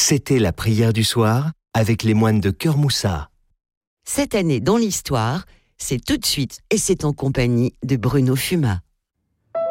C'était la prière du soir avec les moines de Cœur-Moussat. Cette année, dans l'histoire, c'est tout de suite et c'est en compagnie de Bruno Fumat.